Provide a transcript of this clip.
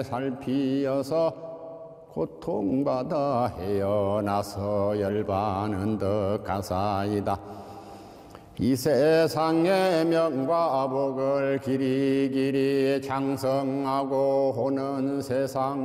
살피어서 고통받아 헤어나서 열반은 덕가사이다. 이 세상의 명과 복을 길이길이 장성하고 오는 세상